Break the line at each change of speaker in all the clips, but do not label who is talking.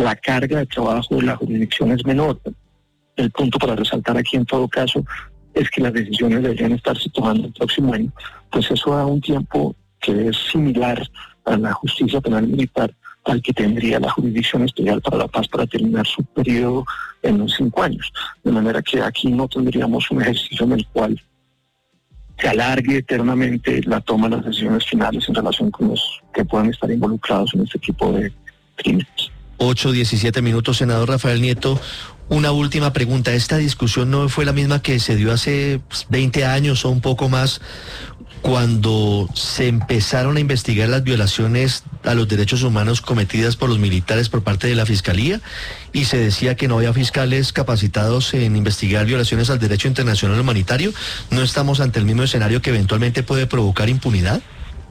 la carga de trabajo de la jurisdicción es menor. El punto para resaltar aquí en todo caso es que las decisiones deberían estarse tomando el próximo año, pues eso da un tiempo que es similar a la justicia penal militar al que tendría la Jurisdicción Especial para la Paz para terminar su periodo en los 5 años. De manera que aquí no tendríamos un ejercicio en el cual se alargue eternamente la toma de las decisiones finales en relación con los que puedan estar involucrados en este tipo de crímenes.
8:17 minutos, senador Rafael Nieto. Una última pregunta. ¿Esta discusión no fue la misma que se dio hace 20 años o un poco más, cuando se empezaron a investigar las violaciones a los derechos humanos cometidas por los militares por parte de la Fiscalía, y se decía que no había fiscales capacitados en investigar violaciones al derecho internacional humanitario? ¿No estamos ante el mismo escenario que eventualmente puede provocar impunidad?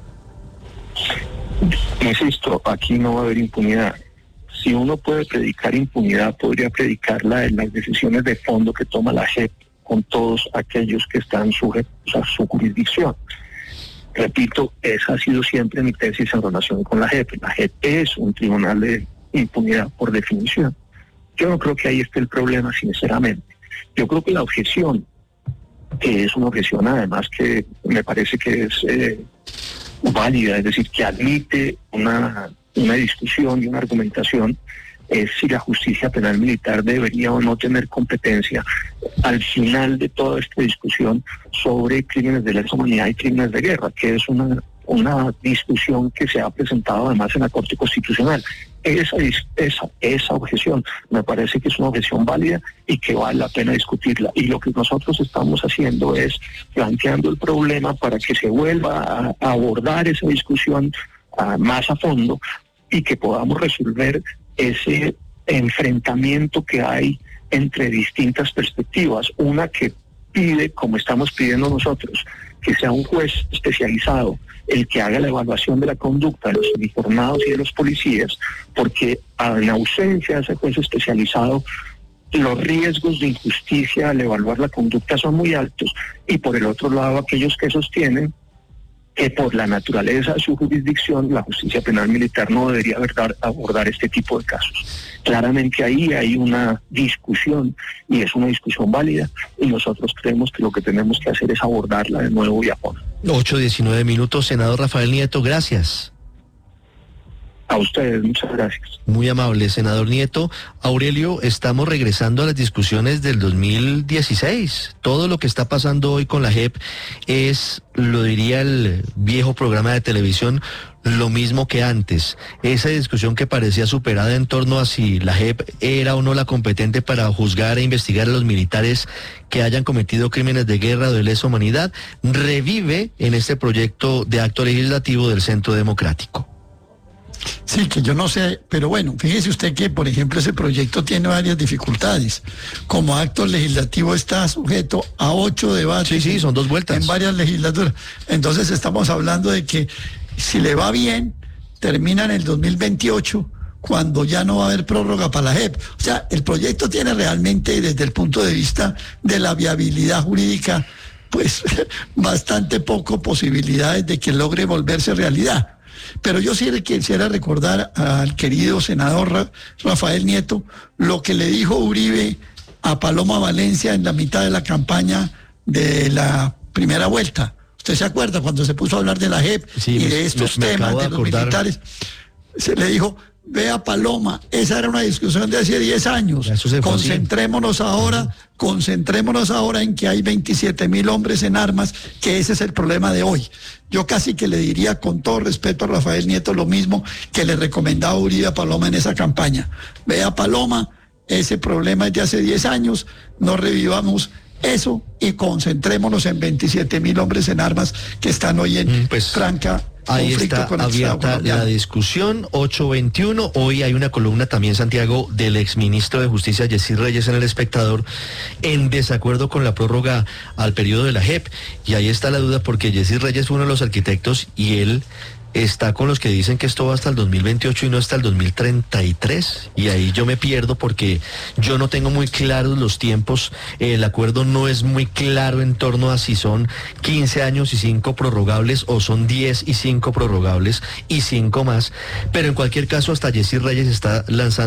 Insisto, aquí no va a haber impunidad. Si uno puede predicar impunidad, podría predicarla en las decisiones de fondo que toma la JEP con todos aquellos que están sujetos a su jurisdicción. Repito, esa ha sido siempre mi tesis en relación con la JEP. La JEP es un tribunal de impunidad por definición. Yo no creo que ahí esté el problema, sinceramente. Yo creo que la objeción, que es una objeción además que me parece que es válida, es decir, que admite una discusión y una argumentación, es si la justicia penal militar debería o no tener competencia al final de toda esta discusión sobre crímenes de lesa humanidad y crímenes de guerra, que es una discusión que se ha presentado además en la Corte Constitucional. Esa objeción me parece que es una objeción válida y que vale la pena discutirla. Y lo que nosotros estamos haciendo es planteando el problema para que se vuelva a abordar esa discusión más a fondo y que podamos resolver ese enfrentamiento que hay entre distintas perspectivas. Una que pide, como estamos pidiendo nosotros, que sea un juez especializado el que haga la evaluación de la conducta de los uniformados y de los policías, porque en ausencia de ese juez especializado, los riesgos de injusticia al evaluar la conducta son muy altos, y por el otro lado aquellos que sostienen que por la naturaleza de su jurisdicción la justicia penal militar no debería abordar este tipo de casos. Claramente ahí hay una discusión y es una discusión válida, y nosotros creemos que lo que tenemos que hacer es abordarla de nuevo y a fondo.
8:19 minutos, senador Rafael Nieto, gracias.
A ustedes, muchas gracias.
Muy amable, senador Nieto. Aurelio, estamos regresando a las discusiones del 2016. Todo lo que está pasando hoy con la JEP es, lo diría el viejo programa de televisión, lo mismo que antes. Esa discusión que parecía superada en torno a si la JEP era o no la competente para juzgar e investigar a los militares que hayan cometido crímenes de guerra o de lesa humanidad, revive en este proyecto de acto legislativo del Centro Democrático.
Sí, que yo no sé, pero bueno, fíjese usted que, por ejemplo, ese proyecto tiene varias dificultades. Como acto legislativo está sujeto a 8 debates.
Sí, son 2 vueltas.
En varias legislaturas. Entonces estamos hablando de que si le va bien, termina en el 2028, cuando ya no va a haber prórroga para la JEP. O sea, el proyecto tiene realmente, desde el punto de vista de la viabilidad jurídica, pues bastante poco posibilidades de que logre volverse realidad. Pero yo sí le quisiera recordar al querido senador Rafael Nieto lo que le dijo Uribe a Paloma Valencia en la mitad de la campaña de la primera vuelta. ¿Usted se acuerda cuando se puso a hablar de la JEP y de estos temas de los militares? Se le dijo: vea, Paloma, esa era una discusión de hace 10 años. Concentrémonos ahora en que hay 27.000 hombres en armas, que ese es el problema de hoy. Yo casi que le diría, con todo respeto a Rafael Nieto, lo mismo que le recomendaba Uribe a Paloma en esa campaña. Vea, Paloma, ese problema es de hace 10 años, no revivamos eso y concentrémonos en 27.000 hombres en armas que están hoy en franca
ahí está abierta la discusión. 8:21. Hoy hay una columna también, Santiago, del exministro de Justicia, Yesy Reyes, en El Espectador, en desacuerdo con la prórroga al periodo de la JEP. Y ahí está la duda, porque Yesy Reyes fue uno de los arquitectos y él está con los que dicen que esto va hasta el 2028 y no hasta el 2033. Y ahí yo me pierdo, porque yo no tengo muy claros los tiempos. El acuerdo no es muy claro en torno a si son 15 años y 5 prorrogables o son 10 y 5 prorrogables y 5 más. Pero en cualquier caso, hasta Yesy Reyes está lanzando